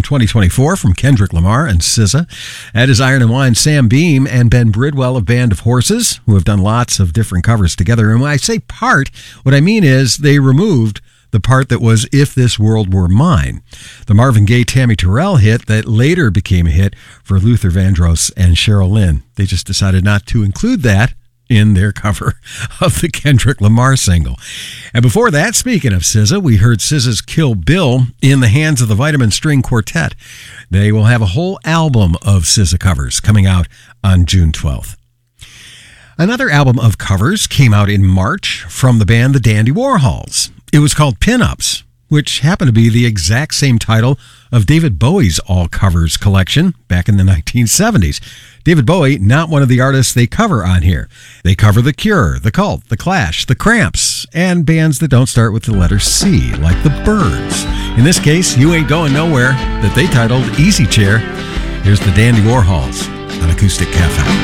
2024 from Kendrick Lamar and SZA. That is Iron and Wine, Sam Beam, and Ben Bridwell of Band of Horses, who have done lots of different covers together. And when I say part, what I mean is they removed the part that was If This World Were Mine, the Marvin Gaye, Tammy Terrell hit that later became a hit for Luther Vandross and Cheryl Lynn. They just decided not to include that in their cover of the Kendrick Lamar single. And before that, speaking of SZA, we heard SZA's Kill Bill in the hands of the Vitamin String Quartet. They will have a whole album of SZA covers coming out on June 12th. Another album of covers came out in March from the band The Dandy Warhols. It was called Pin-Ups, which happened to be the exact same title of David Bowie's All Covers collection back in the 1970s. David Bowie, not one of the artists they cover on here. They cover The Cure, The Cult, The Clash, The Cramps, and bands that don't start with the letter C, like The Byrds. In this case, You Ain't Going Nowhere, that they titled Easy Chair. Here's the Dandy Warhols on Acoustic Cafe.